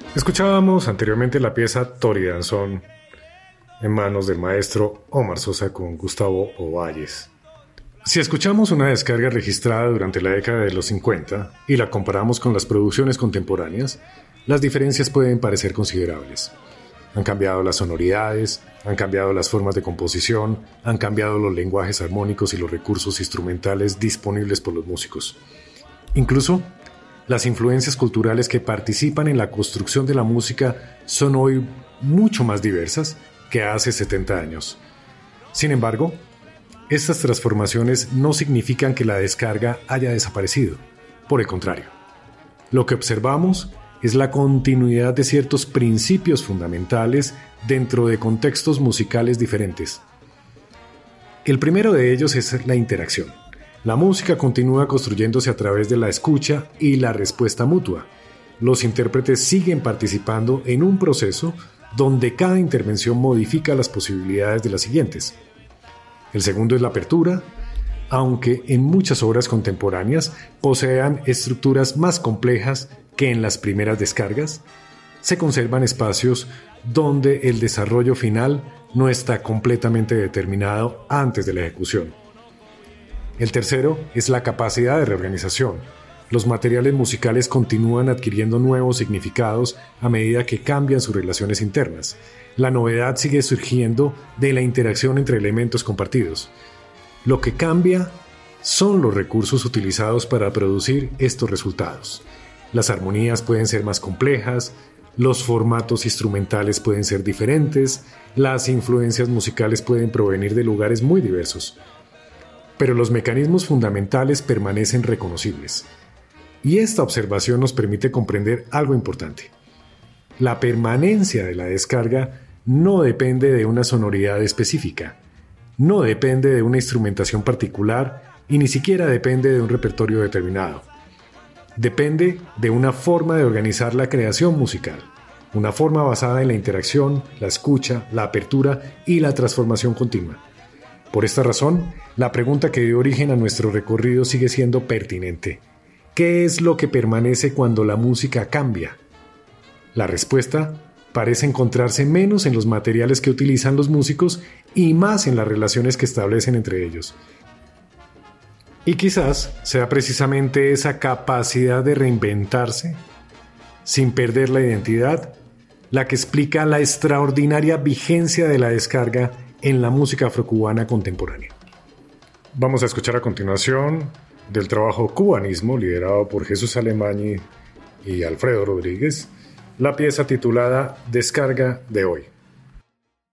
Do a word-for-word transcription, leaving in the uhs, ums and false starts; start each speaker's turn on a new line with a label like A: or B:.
A: Escuchábamos anteriormente la pieza Toridanzón en manos del maestro Omar Sosa con Gustavo Ovalles. Si escuchamos una descarga registrada durante la década de los cincuenta y la comparamos con las producciones contemporáneas, las diferencias pueden parecer considerables. Han cambiado las sonoridades, han cambiado las formas de composición, han cambiado los lenguajes armónicos y los recursos instrumentales disponibles por los músicos. Incluso, las influencias culturales que participan en la construcción de la música son hoy mucho más diversas que hace setenta años. Sin embargo, estas transformaciones no significan que la descarga haya desaparecido. Por el contrario, lo que observamos es la continuidad de ciertos principios fundamentales dentro de contextos musicales diferentes. El primero de ellos es la interacción. La música continúa construyéndose a través de la escucha y la respuesta mutua. Los intérpretes siguen participando en un proceso donde cada intervención modifica las posibilidades de las siguientes. El segundo es la apertura, aunque en muchas obras contemporáneas posean estructuras más complejas que en las primeras descargas, se conservan espacios donde el desarrollo final no está completamente determinado antes de la ejecución. El tercero es la capacidad de reorganización. Los materiales musicales continúan adquiriendo nuevos significados a medida que cambian sus relaciones internas. La novedad sigue surgiendo de la interacción entre elementos compartidos. Lo que cambia son los recursos utilizados para producir estos resultados. Las armonías pueden ser más complejas, los formatos instrumentales pueden ser diferentes, las influencias musicales pueden provenir de lugares muy diversos. Pero los mecanismos fundamentales permanecen reconocibles. Y esta observación nos permite comprender algo importante. La permanencia de la descarga no depende de una sonoridad específica, no depende de una instrumentación particular y ni siquiera depende de un repertorio determinado. Depende de una forma de organizar la creación musical, una forma basada en la interacción, la escucha, la apertura y la transformación continua. Por esta razón, la pregunta que dio origen a nuestro recorrido sigue siendo pertinente. ¿Qué es lo que permanece cuando la música cambia? La respuesta parece encontrarse menos en los materiales que utilizan los músicos y más en las relaciones que establecen entre ellos. Y quizás sea precisamente esa capacidad de reinventarse, sin perder la identidad, la que explica la extraordinaria vigencia de la descarga en la música afrocubana contemporánea. Vamos a escuchar a continuación del trabajo Cubanismo, liderado por Jesús Alemañi y Alfredo Rodríguez, la pieza titulada Descarga de hoy.